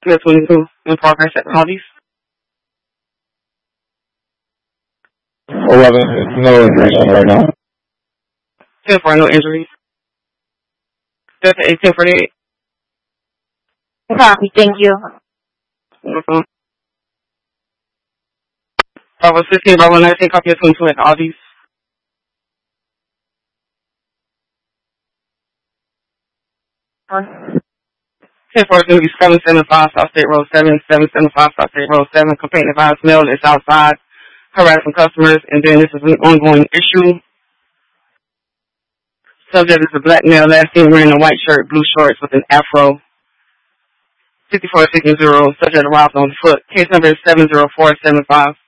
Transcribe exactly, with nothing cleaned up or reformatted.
Bill twenty-two in progress at Hardee's. eleven, no information right now. ten for no injuries. Delta eight, ten forty-eight. Copy, thank you. Mm-hmm. Bravo sixteen, Bravo nineteen, copy of twenty-two at Hardee's. ten four is seven seven five South State Road seven, seven seven five South State Road seven. Complaint advised male is outside harassing customers, and then this is an ongoing issue. Subject is a black male, last seen wearing a white shirt, blue shorts with an afro. fifty-four sixty, subject arrived on foot. Case number is seven zero four seven five.